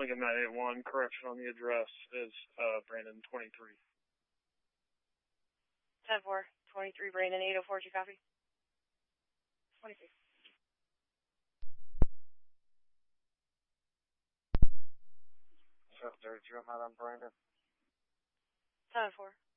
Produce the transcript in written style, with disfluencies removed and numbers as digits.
Lincoln 981, correction on the address is Brandon 23. 10-4, 23 Brandon, 804, you copy? 26. There's your on Brandon. 10-4.